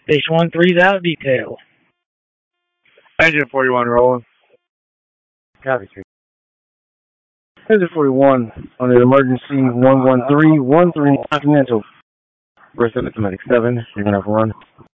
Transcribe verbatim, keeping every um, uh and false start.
Station one three's out, detail. Engine forty-one rolling. Copy, three. Engine forty-one on the emergency one one three one three Continental. Burst up to Medic seven, you're gonna have a run.